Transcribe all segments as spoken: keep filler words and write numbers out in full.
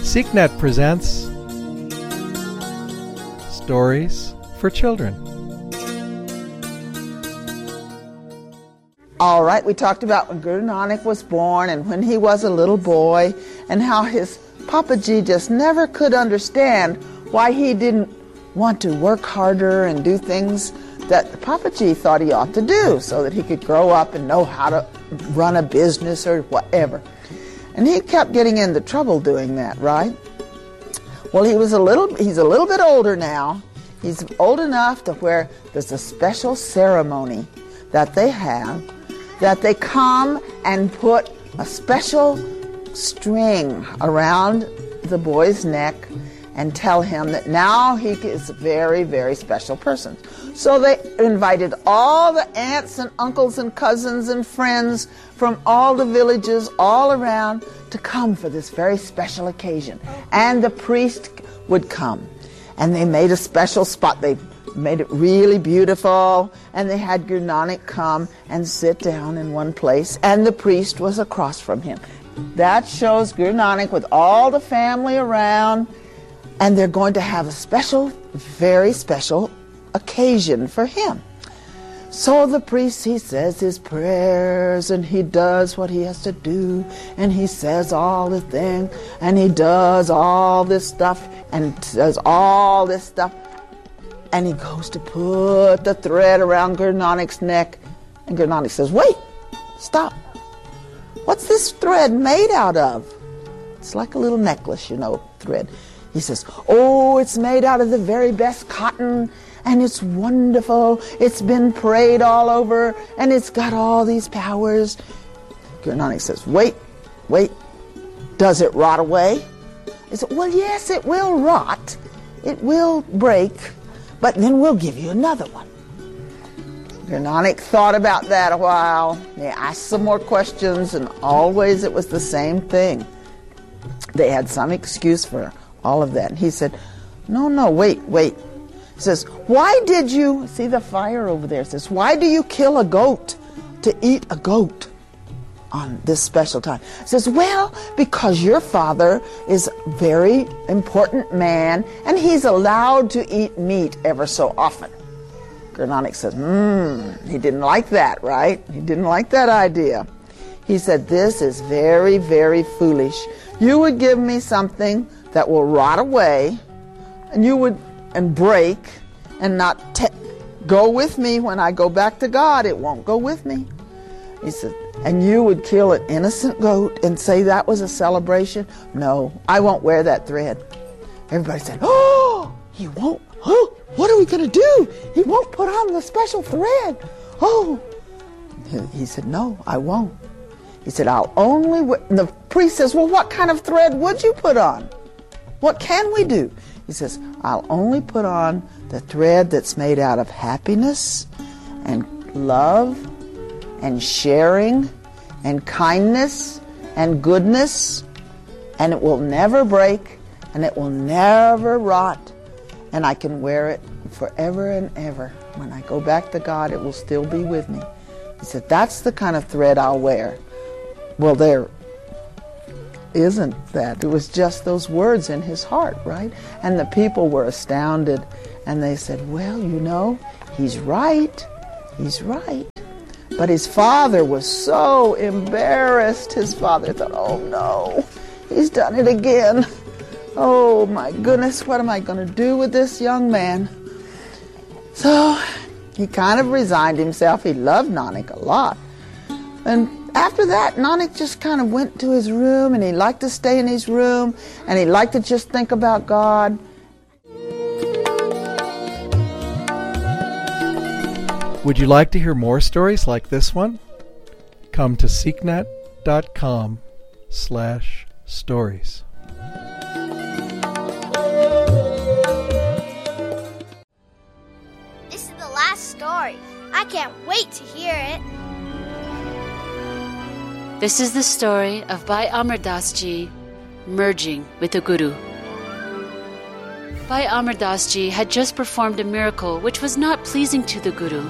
SeekNet presents Stories for Children. All right, we talked about when Guru Nanak was born and when he was a little boy and how his Papaji just never could understand why he didn't want to work harder and do things that Papaji thought he ought to do so that he could grow up and know how to run a business or whatever. And he kept getting into trouble doing that, right? Well, he was a little, he's a little bit older now. He's old enough to where there's a special ceremony that they have, that they come and put a special string around the boy's neck and tell him that now he is a very, very special person. So they invited all the aunts and uncles and cousins and friends from all the villages all around to come for this very special occasion. And the priest would come. And they made a special spot. They made it really beautiful. And they had Guru Nanak come and sit down in one place. And the priest was across from him. That shows Guru Nanak with all the family around. And they're going to have a special, very special occasion for him. So the priest, he says his prayers, and he does what he has to do, and he says all the thing, and he does all this stuff, and does all this stuff, and he goes to put the thread around Guru Nanak's neck, and Guru Nanak says, wait, stop. What's this thread made out of? It's like a little necklace, you know, thread. He says, oh, it's made out of the very best cotton, and it's wonderful. It's been prayed all over, and it's got all these powers. Guru Nanak says, wait, wait, does it rot away? He said, well, yes, it will rot. It will break, but then we'll give you another one. Guru Nanak thought about that a while. He asked some more questions, and always it was the same thing. They had some excuse for all of that. And he said, no, no, wait, wait. He says, why did you, see the fire over there, says, why do you kill a goat to eat a goat on this special time? He says, well, because your father is a very important man and he's allowed to eat meat ever so often. Guru Nanak says, hmm, he didn't like that, right? He didn't like that idea. He said, this is very, very foolish. You would give me something that will rot away, and you would and break, and not te- go with me when I go back to God. It won't go with me. He said, and you would kill an innocent goat and say that was a celebration? No, I won't wear that thread. Everybody said, oh, he won't. Oh, what are we going to do? He won't put on the special thread. Oh, he said, no, I won't. He said, I'll only wear. The priest says, well, what kind of thread would you put on? What can we do? He says, I'll only put on the thread that's made out of happiness and love and sharing and kindness and goodness, and it will never break and it will never rot, and I can wear it forever and ever. When I go back to God, it will still be with me. He said, that's the kind of thread I'll wear. Well, there isn't that. It was just those words in his heart, right? And the people were astounded, and they said, well, you know, he's right. He's right. But his father was so embarrassed. His father thought, oh, no, he's done it again. Oh, my goodness, what am I going to do with this young man? So he kind of resigned himself. He loved Nanak a lot. And after that, Nanak just kind of went to his room, and he liked to stay in his room, and he liked to just think about God. Would you like to hear more stories like this one? Come to seeknet.com slash stories. This is the last story. I can't wait to hear it. This is the story of Bhai Amar Das Ji merging with the Guru. Bhai Amar Das Ji had just performed a miracle which was not pleasing to the Guru.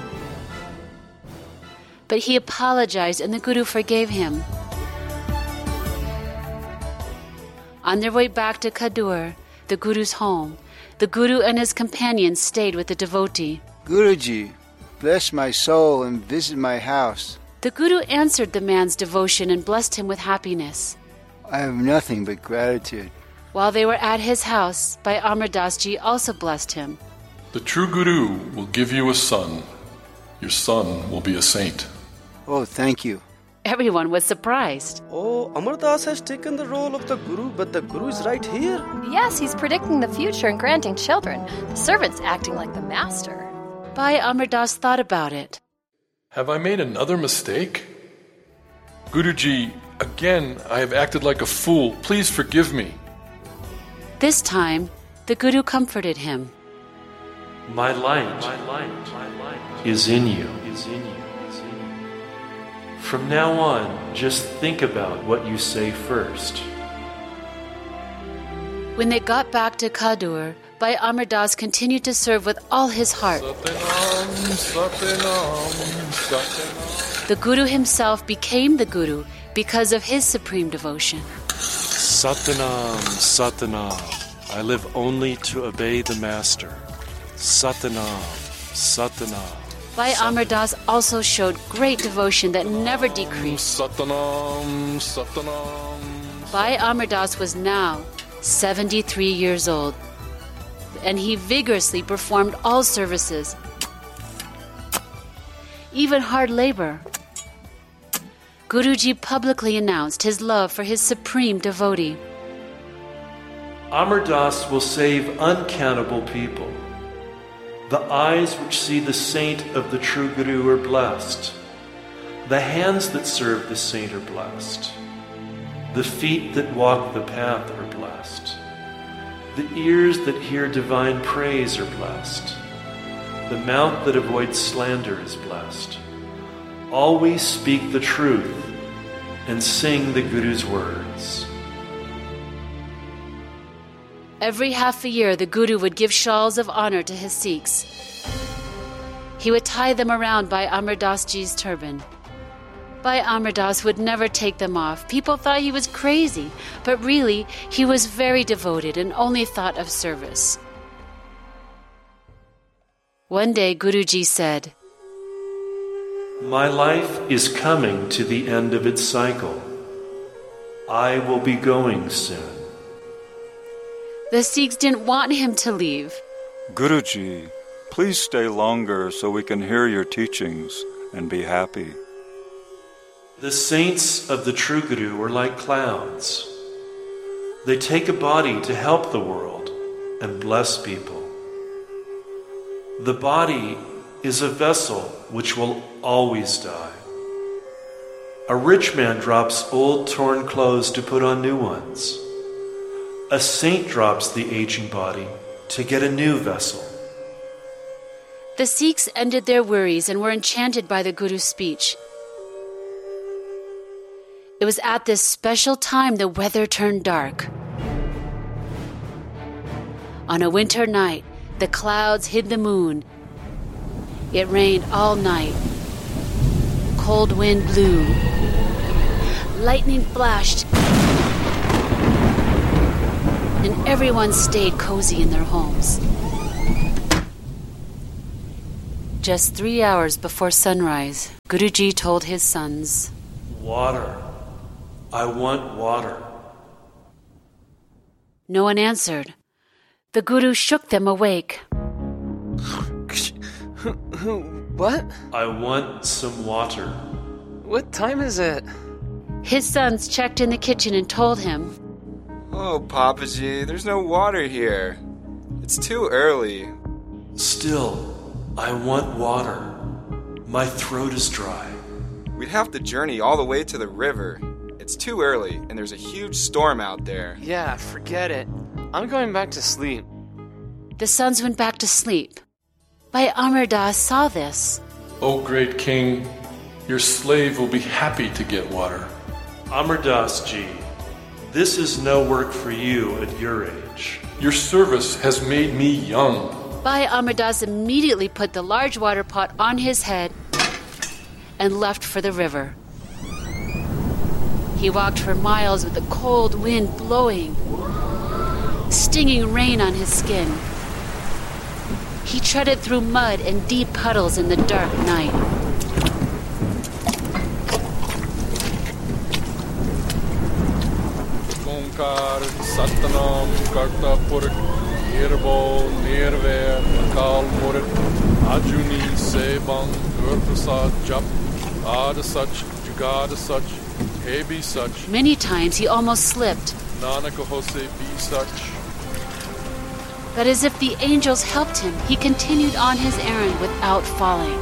But he apologized and the Guru forgave him. On their way back to Kadur, the Guru's home, the Guru and his companions stayed with the devotee. Guruji, bless my soul and visit my house. The Guru answered the man's devotion and blessed him with happiness. I have nothing but gratitude. While they were at his house, Bhai Amar Das Ji also blessed him. The true Guru will give you a son. Your son will be a saint. Oh, thank you. Everyone was surprised. Oh, Amar Das has taken the role of the Guru, but the Guru is right here. Yes, he's predicting the future and granting children. The servant's acting like the master. Bhai Amar Das thought about it. Have I made another mistake? Guruji, again, I have acted like a fool. Please forgive me. This time, the Guru comforted him. My light, my light, my light is in you. Is in you. From now on, just think about what you say first. When they got back to Kadur, Bhai Amar Das continued to serve with all his heart. Satanam, Satanam, Satanam. The Guru himself became the Guru because of his supreme devotion. Satanam, Satanam. I live only to obey the Master. Satanam, Satanam. Bhai Amar Das also showed great devotion that never decreased. Satanam, Satanam. Bhai Amar Das was now seventy-three years old, and he vigorously performed all services, even hard labor. Guruji publicly announced his love for his supreme devotee. Amar Das will save uncountable people. The eyes which see the saint of the true Guru are blessed. The hands that serve the saint are blessed. The feet that walk the path are blessed. The ears that hear divine praise are blessed. The mouth that avoids slander is blessed. Always speak the truth and sing the Guru's words. Every half a year, the Guru would give shawls of honor to his Sikhs. He would tie them around Bhai Amar Das Ji's turban. Bhai Amar Das would never take them off. People thought he was crazy, but really, he was very devoted and only thought of service. One day, Guruji said, My life is coming to the end of its cycle. I will be going soon. The Sikhs didn't want him to leave. Guruji, please stay longer so we can hear your teachings and be happy. The saints of the true Guru are like clouds. They take a body to help the world and bless people. The body is a vessel which will always die. A rich man drops old torn clothes to put on new ones. A saint drops the aging body to get a new vessel. The Sikhs ended their worries and were enchanted by the Guru's speech. It was at this special time the weather turned dark. On a winter night, the clouds hid the moon. It rained all night. Cold wind blew. Lightning flashed. And everyone stayed cozy in their homes. Just three hours before sunrise, Guruji told his sons, Water. I want water. No one answered. The Guru shook them awake. What? I want some water. What time is it? His sons checked in the kitchen and told him, Oh, Papaji, there's no water here. It's too early. Still, I want water. My throat is dry. We'd have to journey all the way to the river. It's too early, and there's a huge storm out there. Yeah, forget it. I'm going back to sleep. The sons went back to sleep. Bhai Amar Das saw this. O great king, your slave will be happy to get water. Amar Das Ji, this is no work for you at your age. Your service has made me young. Bhai Amar Das immediately put the large water pot on his head and left for the river. He walked for miles with the cold wind blowing, stinging rain on his skin. He treaded through mud and deep puddles in the dark night. Onkar Satnam Karta Purik Nirvo Nirver Akal Murit Ajuni Sebang Gurprasad Jap Ad Sach Jugad Sach Hebi Sach. Many times he almost slipped. Nanak Hose Bi Sach. But as if the angels helped him, he continued on his errand without falling.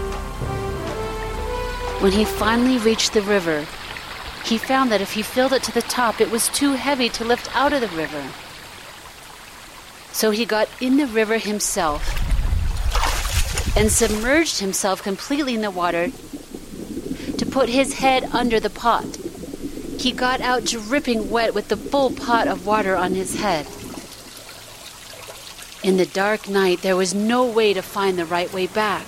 When he finally reached the river, he found that if he filled it to the top, it was too heavy to lift out of the river. So he got in the river himself and submerged himself completely in the water to put his head under the pot. He got out dripping wet with the full pot of water on his head. In the dark night, there was no way to find the right way back.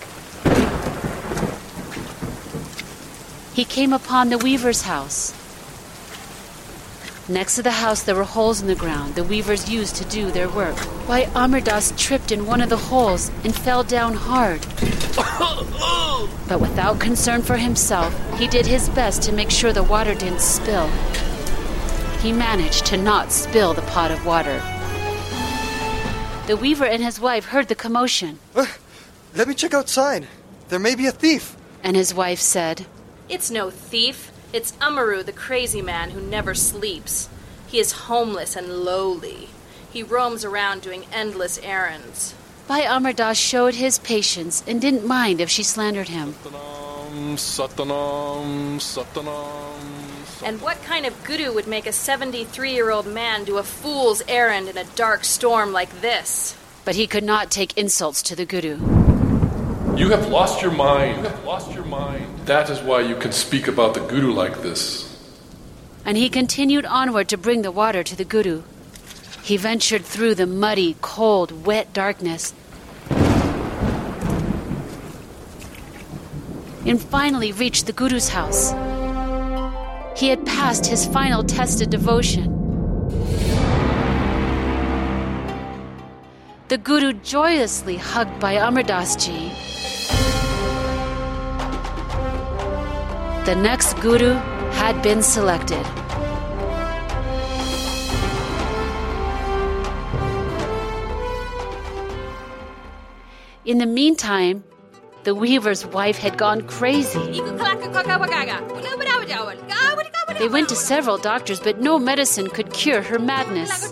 He came upon the weaver's house. Next to the house, there were holes in the ground the weavers used to do their work. Why, Amar Das tripped in one of the holes and fell down hard. But without concern for himself, he did his best to make sure the water didn't spill. He managed to not spill the pot of water. The weaver and his wife heard the commotion. Uh, let me check outside. There may be a thief. And his wife said, It's no thief. It's Amaru, the crazy man who never sleeps. He is homeless and lowly. He roams around doing endless errands. Bhai Amar Das showed his patience and didn't mind if she slandered him. Satanam, Satanam, Satanam. And what kind of guru would make a seventy-three-year-old man do a fool's errand in a dark storm like this? But he could not take insults to the guru. You have lost your mind. You have lost your mind. That is why you can speak about the guru like this. And he continued onward to bring the water to the guru. He ventured through the muddy, cold, wet darkness, and finally reached the guru's house. He had passed his final test of devotion. The guru joyously hugged Bhai Amar Das Ji. The next guru had been selected. In the meantime, the weaver's wife had gone crazy. They went to several doctors, but no medicine could cure her madness.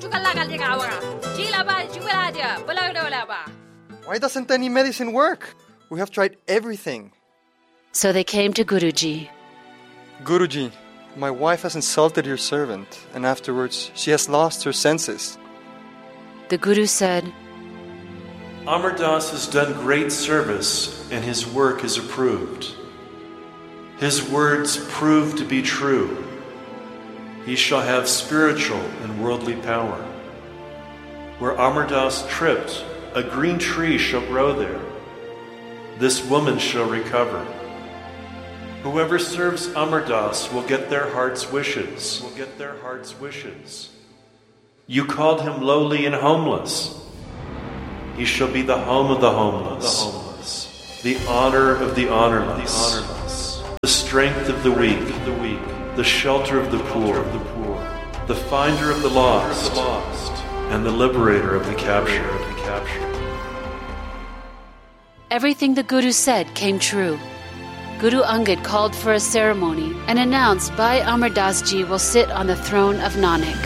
Why doesn't any medicine work? We have tried everything. So they came to Guruji. Guruji, my wife has insulted your servant, and afterwards she has lost her senses. The Guru said, Amar Das has done great service, and his work is approved. His words prove to be true. He shall have spiritual and worldly power. Where Amar Das tripped, a green tree shall grow there. This woman shall recover. Whoever serves Amar Das will get their heart's wishes. Will get their heart's wishes. You called him lowly and homeless. He shall be the home of the homeless, the, homeless. The honor of the honorless, the, honorless. The strength of the weak, the weak. The shelter of the poor, of the poor. The finder of the lost, the lost. And the liberator of the captured, of the captured. Everything the Guru said came true. Guru Angad called for a ceremony and announced Bhai Amar Das Ji will sit on the throne of Nanak.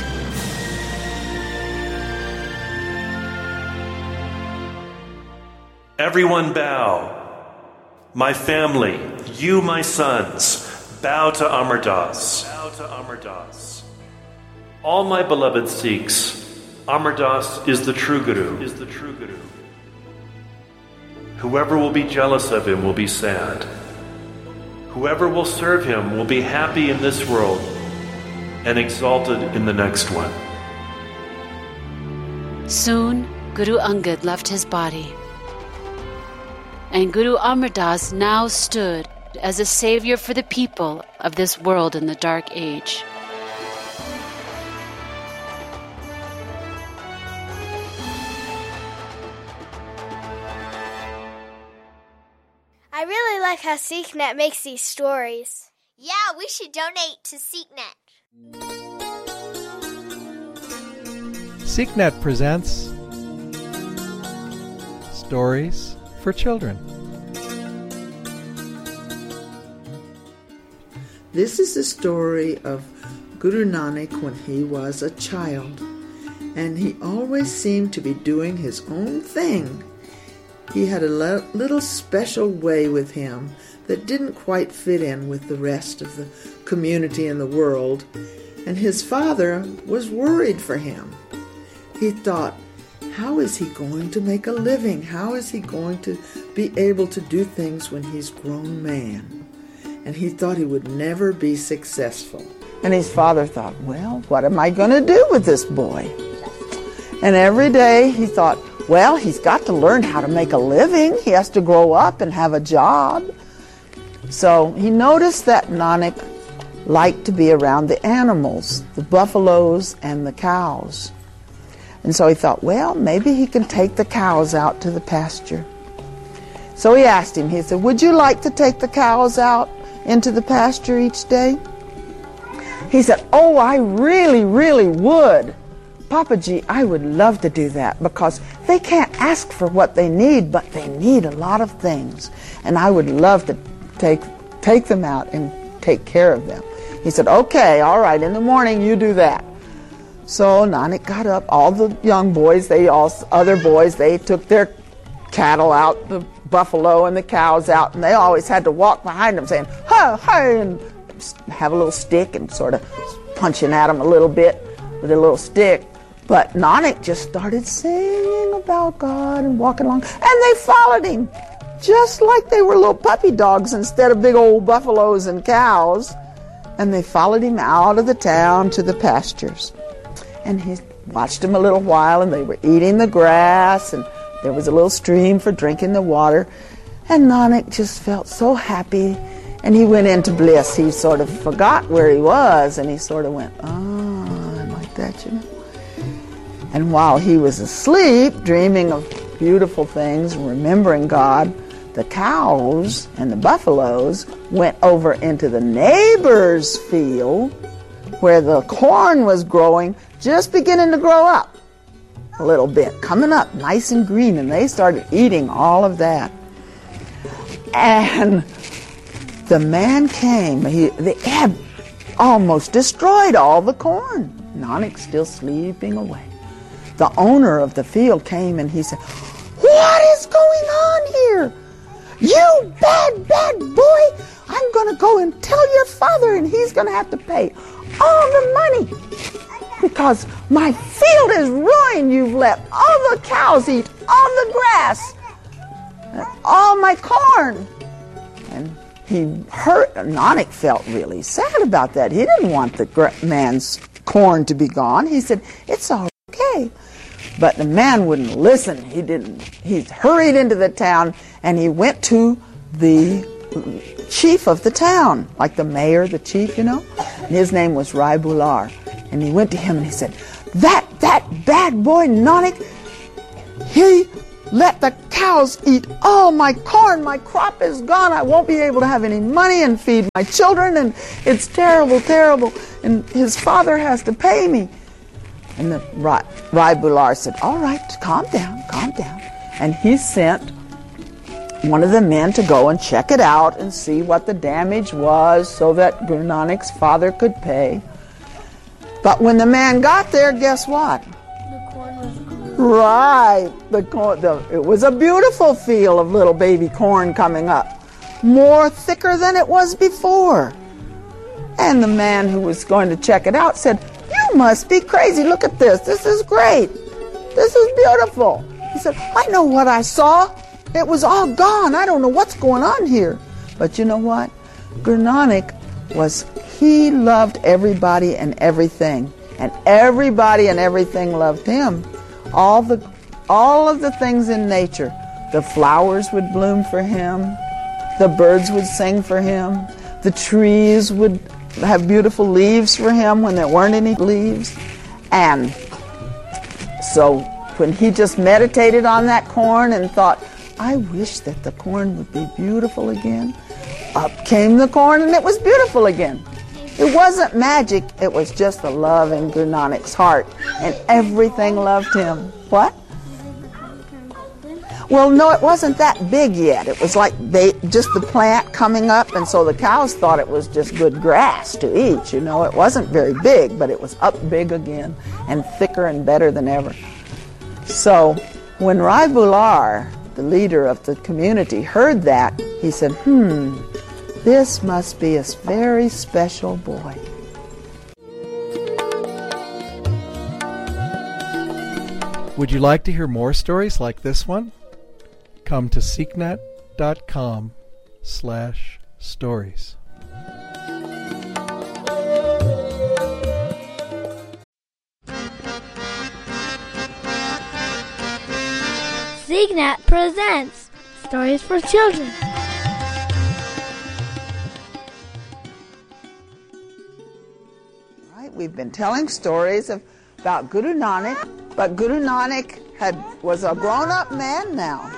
Everyone bow. My family, you my sons, bow to Amar Das. Bow to Amar Das. All my beloved Sikhs, Amar Das is the true Guru. Is the true Guru. Whoever will be jealous of him will be sad. Whoever will serve him will be happy in this world and exalted in the next one. Soon, Guru Angad left his body. And Guru Amar Das now stood as a savior for the people of this world in the dark age. like how SeekNet makes these stories. Yeah, we should donate to SeekNet. SeekNet presents Stories for Children. This is the story of Guru Nanak when he was a child, and he always seemed to be doing his own thing. He had a le- little special way with him that didn't quite fit in with the rest of the community and the world, and his father was worried for him. He thought, how is he going to make a living? How is he going to be able to do things when he's a grown man? And he thought he would never be successful. And his father thought, well, what am I going to do with this boy? And every day he thought, well, he's got to learn how to make a living. He has to grow up and have a job. So he noticed that Nanak liked to be around the animals, the buffaloes and the cows. And so he thought, well, maybe he can take the cows out to the pasture. So he asked him, he said, would you like to take the cows out into the pasture each day? He said, oh, I really, really would. Papaji, I would love to do that because they can't ask for what they need, but they need a lot of things. And I would love to take, take them out and take care of them. He said, okay, all right, in the morning you do that. So Nanak got up, all the young boys, they all, other boys, they took their cattle out, the buffalo and the cows out, and they always had to walk behind them saying, hey, hey, and have a little stick and sort of punching at them a little bit with a little stick. But Nanak just started singing about God and walking along, and they followed him just like they were little puppy dogs instead of big old buffaloes and cows. And they followed him out of the town to the pastures. And he watched them a little while, and they were eating the grass, and there was a little stream for drinking the water. And Nanak just felt so happy, and he went into bliss. He sort of forgot where he was, and he sort of went, oh, like that, you know. And while he was asleep, dreaming of beautiful things, remembering God, the cows and the buffaloes went over into the neighbor's field where the corn was growing, just beginning to grow up a little bit, coming up nice and green, and they started eating all of that. And the man came. He, they had almost destroyed all the corn. Nanak still sleeping away. The owner of the field came and he said, what is going on here? You bad, bad boy, I'm going to go and tell your father, and he's going to have to pay all the money because my field is ruined. You've let all the cows eat all the grass, all my corn. And he hurt. Nanak felt really sad about that. He didn't want the man's corn to be gone. He said, it's all okay. But the man wouldn't listen. He didn't. He hurried into the town, and he went to the chief of the town, like the mayor, the chief, you know. And his name was Rai Bular. And he went to him and he said, that, that bad boy Nanak, he let the cows eat all my corn. My crop is gone. I won't be able to have any money and feed my children, and it's terrible, terrible. And his father has to pay me. And the Rai, Rai Bular said, all right, calm down, calm down. And he sent one of the men to go and check it out and see what the damage was so that Guru Nanak's father could pay. But when the man got there, guess what? The corn was green. Right. The corn, the, it was a beautiful field of little baby corn coming up, more thicker than it was before. And the man who was going to check it out said, you must be crazy. Look at this. This is great. This is beautiful. He said, I know what I saw. It was all gone. I don't know what's going on here. But you know what? Guru Nanak was, he loved everybody and everything. And everybody and everything loved him. All the, all of the things in nature. The flowers would bloom for him. The birds would sing for him. The trees would have beautiful leaves for him when there weren't any leaves. And so when he just meditated on that corn and thought, I wish that the corn would be beautiful again. Up came the corn and it was beautiful again. It wasn't magic, it was just the love in Guru Nanak's heart, and everything loved him. What? Well, no, it wasn't that big yet. It was like they, just the plant coming up, and so the cows thought it was just good grass to eat. You know, it wasn't very big, but it was up big again and thicker and better than ever. So when Rai Bular, the leader of the community, heard that, he said, hmm, this must be a very special boy. Would you like to hear more stories like this one? Come to seeknet dot com slash stories. SeekNet presents Stories for Children. Right, we've been telling stories of, about Guru Nanak, but Guru Nanak had was a grown-up man now.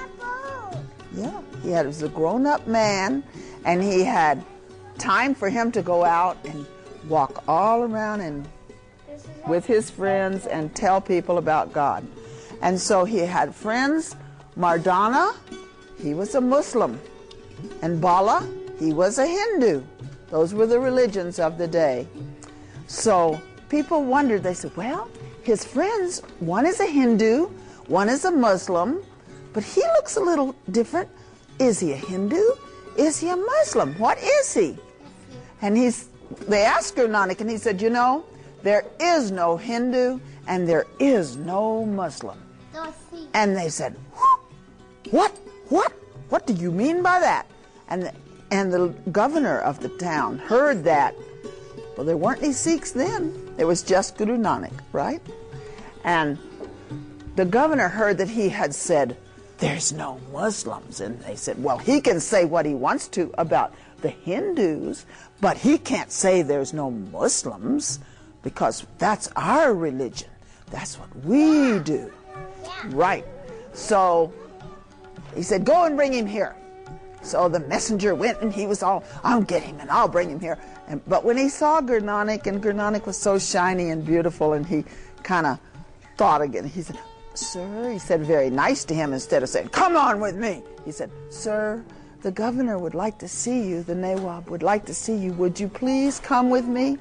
Yeah, he had, was a grown-up man, and he had time for him to go out and walk all around and with his friends and tell people about God. And so he had friends. Mardana, he was a Muslim, and Bala, he was a Hindu. Those were the religions of the day. So people wondered, they said, well, his friends, one is a Hindu, one is a Muslim, but he looks a little different. Is he a Hindu? Is he a Muslim? What is he? And he's, they asked Guru Nanak, and he said, you know, there is no Hindu and there is no Muslim. And they said, what? What? What do you mean by that? And the, and the governor of the town heard that. Well, there weren't any Sikhs then. There was just Guru Nanak, right? And the governor heard that he had said, there's no Muslims. And they said, well, he can say what he wants to about the Hindus, but he can't say there's no Muslims, because that's our religion. That's what we do. Right. So he said, go and bring him here. So the messenger went, and he was all, I'll get him and I'll bring him here. And, but when he saw Guru Nanak, and Guru Nanak was so shiny and beautiful, and he kind of thought again, he said, sir, he said very nice to him, instead of saying, come on with me. He said, sir, the governor would like to see you, the Nawab would like to see you. Would you please come with me?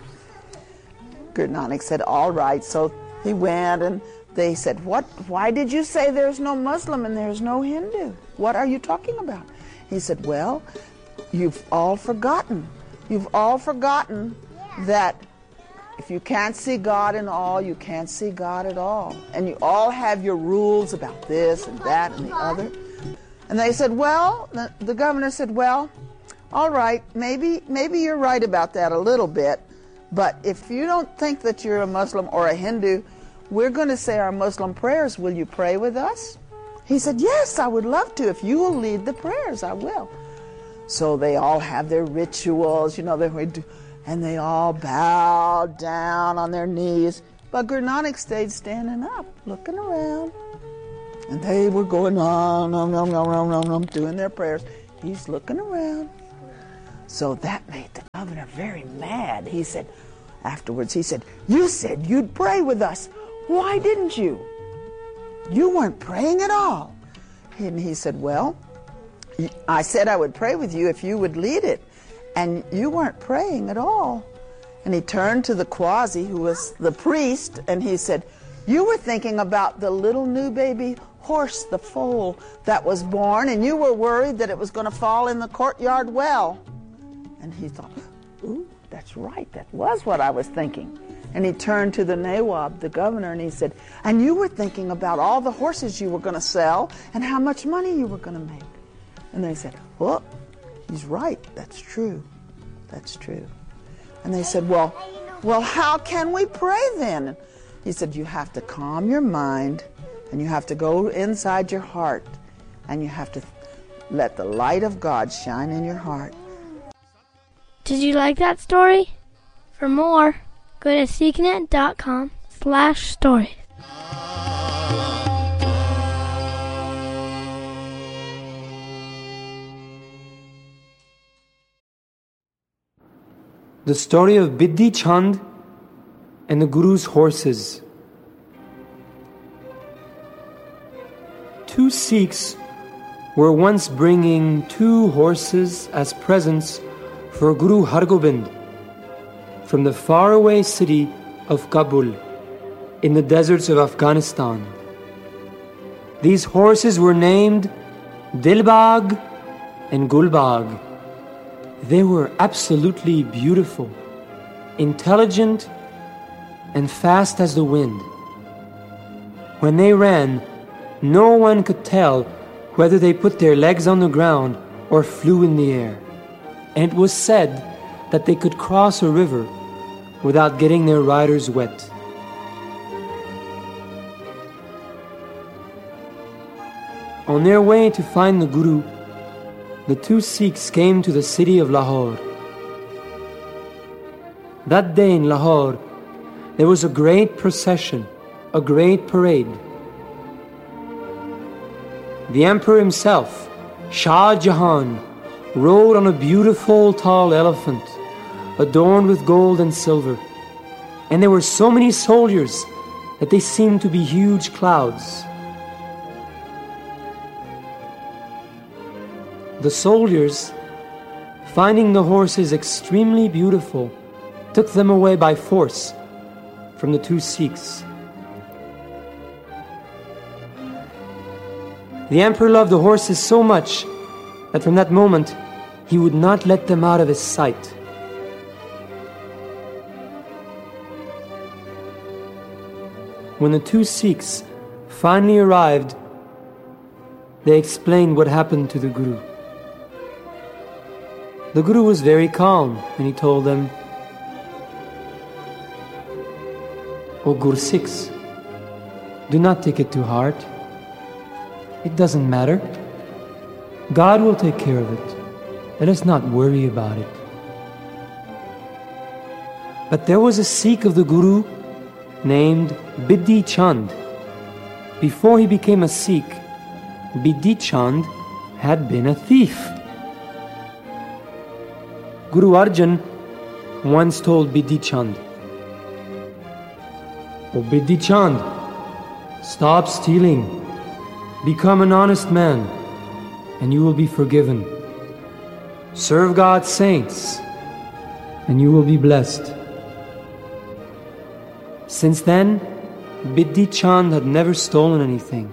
Guru Nanak said, all right. So he went, and they said, what? Why did you say there's no Muslim and there's no Hindu? What are you talking about? He said, well, you've all forgotten. You've all forgotten that if you can't see God in all, you can't see God at all. And you all have your rules about this and that and the other. And they said, well, the, the governor said, well, all right, maybe, maybe you're right about that a little bit, but if you don't think that you're a Muslim or a Hindu, we're going to say our Muslim prayers. Will you pray with us? He said, yes, I would love to. If you will lead the prayers, I will. So they all have their rituals, you know, they would do, and they all bowed down on their knees. But Guru Nanak stayed standing up, looking around. And they were going on, on, on, on, on, on, on, doing their prayers. He's looking around. So that made the governor very mad. He said, afterwards, he said, you said you'd pray with us. Why didn't you? You weren't praying at all. And he said, well, I said I would pray with you if you would lead it. And you weren't praying at all. And he turned to the Quasi, who was the priest, and he said, you were thinking about the little new baby horse, the foal that was born, and you were worried that it was going to fall in the courtyard well. And he thought, ooh, that's right, that was what I was thinking. And he turned to the Nawab, the governor, and he said, and you were thinking about all the horses you were going to sell and how much money you were going to make. And they said, well, he's right, that's true, that's true. And they said, well, well, how can we pray then? He said, you have to calm your mind, and you have to go inside your heart, and you have to let the light of God shine in your heart. Did you like that story? For more, go to seeknet dot com slash stories. The story of Bidhi Chand and the Guru's horses. Two Sikhs were once bringing two horses as presents for Guru Hargobind from the faraway city of Kabul in the deserts of Afghanistan. These horses were named Dilbag and Gulbag. They were absolutely beautiful, intelligent, and fast as the wind. When they ran, no one could tell whether they put their legs on the ground or flew in the air. And it was said that they could cross a river without getting their riders wet. On their way to find the Guru, the two Sikhs came to the city of Lahore. That day in Lahore, there was a great procession, a great parade. The emperor himself, Shah Jahan, rode on a beautiful tall elephant, adorned with gold and silver. And there were so many soldiers that they seemed to be huge clouds. The soldiers, finding the horses extremely beautiful, took them away by force from the two Sikhs. The emperor loved the horses so much that from that moment he would not let them out of his sight. When the two Sikhs finally arrived, they explained what happened to the Guru. The Guru was very calm and he told them, "O Gursikhs, do not take it to heart. It doesn't matter. God will take care of it. Let us not worry about it." But there was a Sikh of the Guru named Bidhi Chand. Before he became a Sikh, Bidhi Chand had been a thief. Guru Arjan once told Bidhi Chand, "O Bidhi Chand, stop stealing. Become an honest man, and you will be forgiven. Serve God's saints, and you will be blessed." Since then, Bidhi Chand had never stolen anything.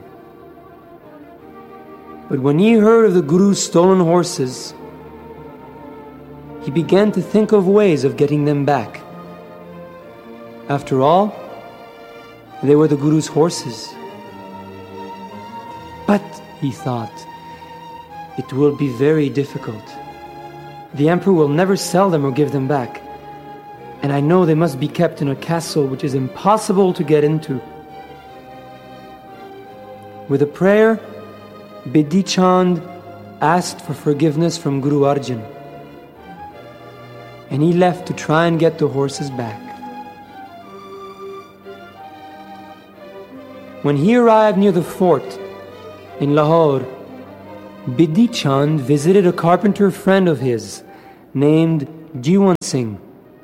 But when he heard of the Guru's stolen horses, he began to think of ways of getting them back. After all, they were the Guru's horses. But, he thought, it will be very difficult. The emperor will never sell them or give them back. And I know they must be kept in a castle which is impossible to get into. With a prayer, Bidhi Chand asked for forgiveness from Guru Arjan. And he left to try and get the horses back. When he arrived near the fort in Lahore, Bidhi Chand visited a carpenter friend of his named Jiwan Singh.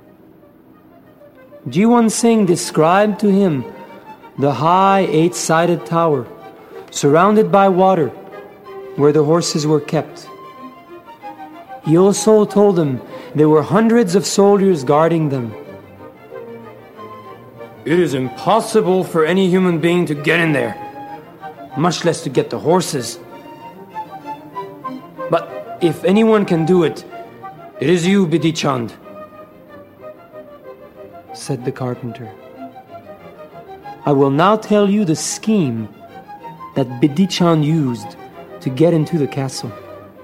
Jiwan Singh described to him the high eight-sided tower, surrounded by water, where the horses were kept. He also told him there were hundreds of soldiers guarding them. "It is impossible for any human being to get in there, much less to get the horses. But if anyone can do it, it is you, Bidhi Chand," said the carpenter. "I will now tell you the scheme that Bidhi Chand used to get into the castle.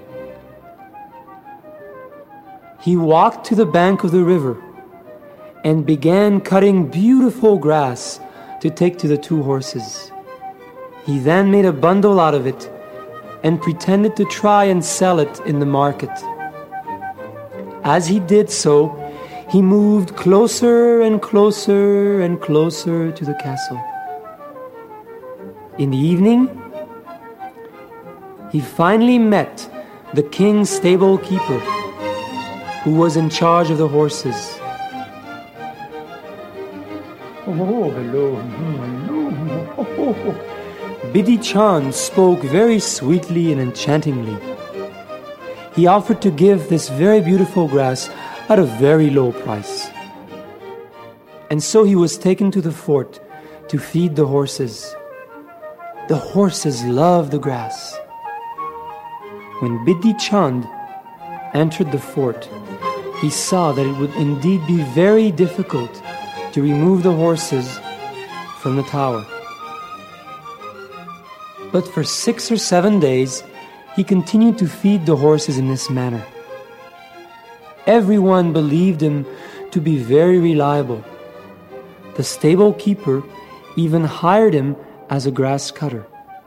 He walked to the bank of the river and began cutting beautiful grass to take to the two horses. He then made a bundle out of it and pretended to try and sell it in the market. As he did so, he moved closer and closer and closer to the castle. In the evening, he finally met the king's stable keeper, who was in charge of the horses. Oh, hello. Hello. Bidhi Chand spoke very sweetly and enchantingly. He offered to give this very beautiful grass at a very low price. And so he was taken to the fort to feed the horses. The horses loved the grass. When Bidhi Chand entered the fort, he saw that it would indeed be very difficult to remove the horses from the tower. But for six or seven days, he continued to feed the horses in this manner. Everyone believed him to be very reliable. The stable keeper even hired him as a grass cutter.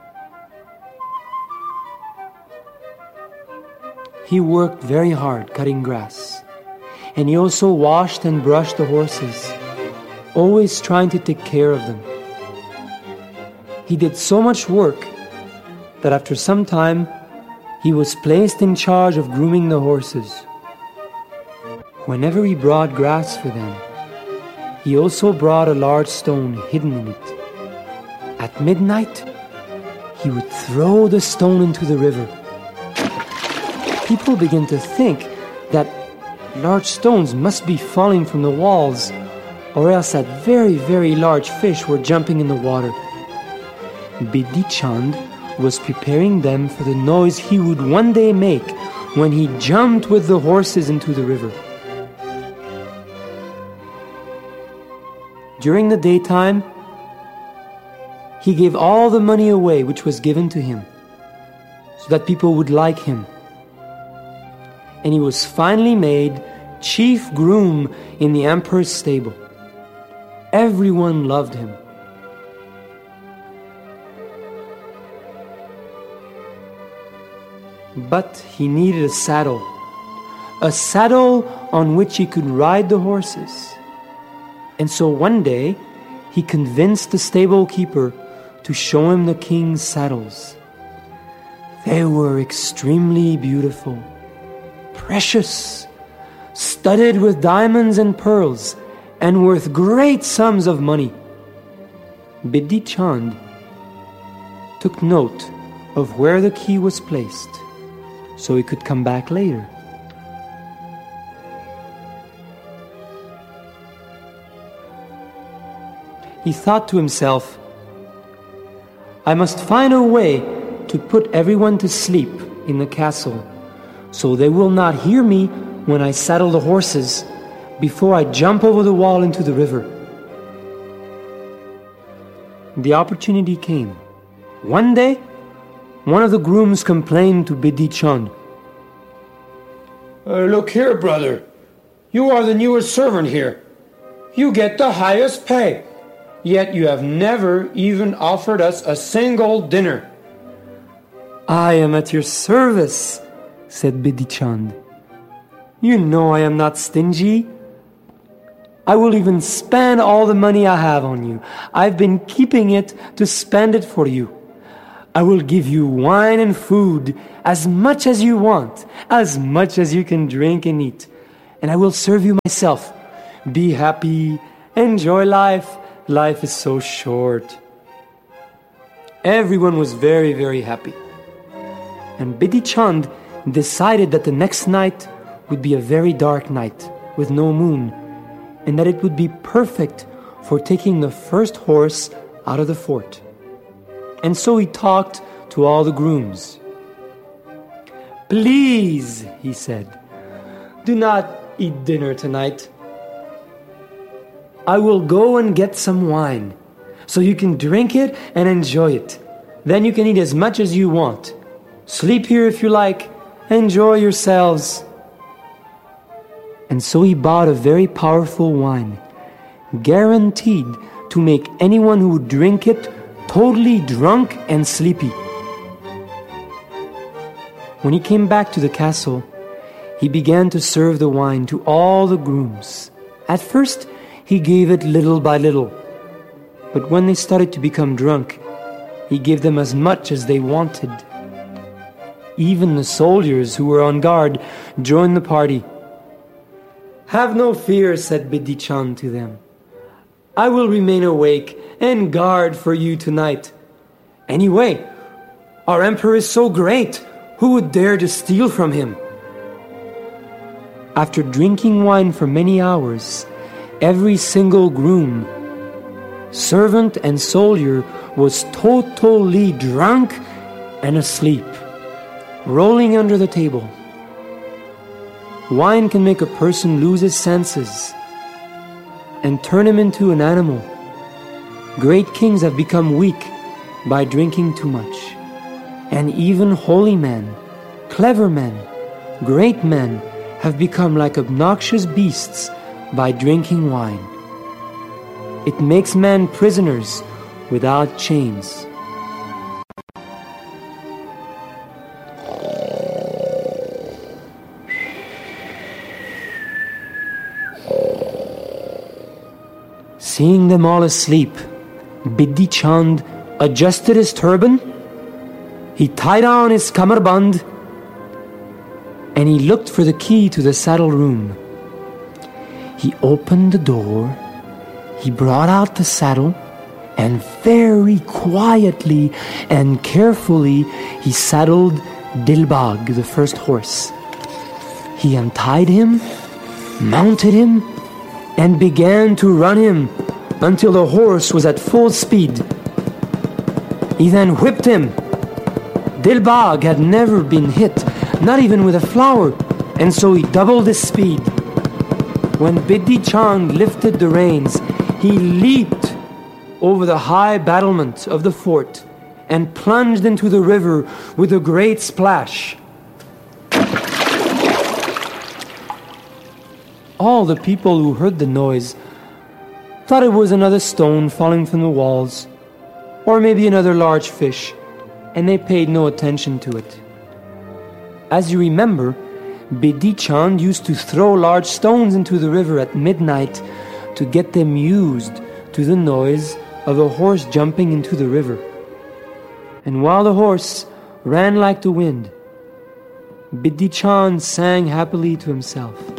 He worked very hard cutting grass, and he also washed and brushed the horses, always trying to take care of them. He did so much work that after some time, he was placed in charge of grooming the horses. Whenever he brought grass for them, he also brought a large stone hidden in it. At midnight, he would throw the stone into the river. People began to think that large stones must be falling from the walls, or else that very, very large fish were jumping in the water. Bidhi Chand was preparing them for the noise he would one day make when he jumped with the horses into the river. During the daytime, he gave all the money away which was given to him, so that people would like him. And he was finally made chief groom in the emperor's stable. Everyone loved him. But he needed a saddle, a saddle on which he could ride the horses. And so one day, he convinced the stable keeper to show him the king's saddles. They were extremely beautiful, precious, studded with diamonds and pearls, and worth great sums of money. Bidhi Chand took note of where the key was placed, so he could come back later. He thought to himself, I must find a way to put everyone to sleep in the castle, so they will not hear me when I saddle the horses before I jump over the wall into the river. The opportunity came. One day, one of the grooms complained to Bidhi Chand. Uh, look here, brother. You are the newest servant here. You get the highest pay. Yet you have never even offered us a single dinner. I am at your service, said Bidhi Chand. You know I am not stingy. I will even spend all the money I have on you. I've been keeping it to spend it for you. I will give you wine and food, as much as you want, as much as you can drink and eat. And I will serve you myself. Be happy, enjoy life. Life is so short. Everyone was very, very happy. And Bidhi Chand decided that the next night would be a very dark night with no moon, and that it would be perfect for taking the first horse out of the fort. And so he talked to all the grooms. Please, he said, do not eat dinner tonight. I will go and get some wine, so you can drink it and enjoy it. Then you can eat as much as you want. Sleep here if you like. Enjoy yourselves. And so he bought a very powerful wine, guaranteed to make anyone who would drink it totally drunk and sleepy. When he came back to the castle, he began to serve the wine to all the grooms. At first, he gave it little by little, but when they started to become drunk, he gave them as much as they wanted. Even the soldiers who were on guard joined the party. Have no fear, said Bidhi Chand to them. I will remain awake and guard for you tonight. Anyway, our emperor is so great, who would dare to steal from him? After drinking wine for many hours, every single groom, servant and soldier was totally drunk and asleep, rolling under the table. Wine can make a person lose his senses and turn him into an animal. Great kings have become weak by drinking too much. And even holy men, clever men, great men have become like obnoxious beasts by drinking wine. It makes men prisoners without chains. Seeing them all asleep, Bidhi Chand adjusted his turban, he tied on his kamarband, and he looked for the key to the saddle room. He opened the door, he brought out the saddle, and very quietly and carefully he saddled Dilbag, the first horse. He untied him, mounted him, and began to run him until the horse was at full speed. He then whipped him. Dilbag had never been hit, not even with a flower, and so he doubled his speed. When Bidhi Chand lifted the reins, he leaped over the high battlement of the fort and plunged into the river with a great splash. All the people who heard the noise thought it was another stone falling from the walls, or maybe another large fish, and they paid no attention to it. As you remember, Bidhi Chand used to throw large stones into the river at midnight to get them used to the noise of a horse jumping into the river. And while the horse ran like the wind, Bidhi Chand sang happily to himself.